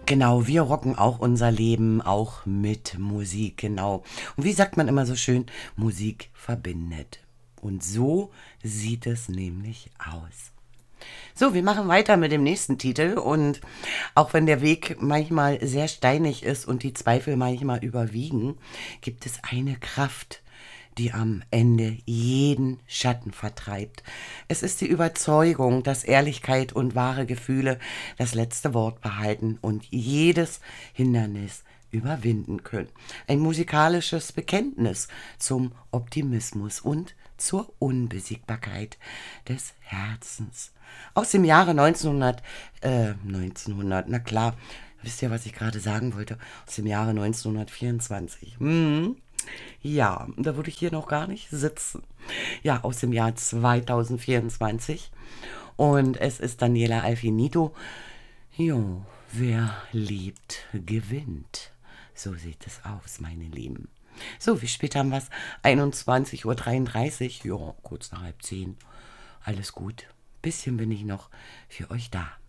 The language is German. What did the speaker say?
Genau, wir rocken auch unser Leben, auch mit Musik, genau. Und wie sagt man immer so schön, Musik verbindet. Und so sieht es nämlich aus. So, wir machen weiter mit dem nächsten Titel und auch wenn der Weg manchmal sehr steinig ist und die Zweifel manchmal überwiegen, gibt es eine Kraft, die am Ende jeden Schatten vertreibt. Es ist die Überzeugung, dass Ehrlichkeit und wahre Gefühle das letzte Wort behalten und jedes Hindernis überwinden können. Ein musikalisches Bekenntnis zum Optimismus und zur Unbesiegbarkeit des Herzens. Aus dem Jahre 1900, na klar, wisst ihr, was ich gerade sagen wollte? Aus dem Jahre 1924. Ja, da würde ich hier noch gar nicht sitzen. Ja, aus dem Jahr 2024. Und es ist Daniela Alfinito. Jo, wer liebt, gewinnt. So sieht es aus, meine Lieben. So, wie spät haben wir es? 21:33 Uhr. Ja, kurz nach halb 10. Alles gut. Bisschen bin ich noch für euch da.